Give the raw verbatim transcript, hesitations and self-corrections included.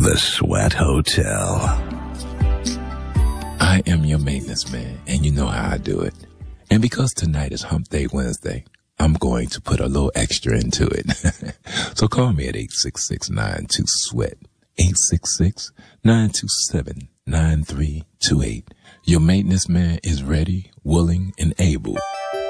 The Sweat Hotel. I am your maintenance man, and you know how I do it. And because tonight is Hump Day Wednesday, I'm going to put a little extra into it. So call me at eight six six, nine two, SWEAT, eight six six, nine two seven, nine three two eight. Your maintenance man is ready, willing, and able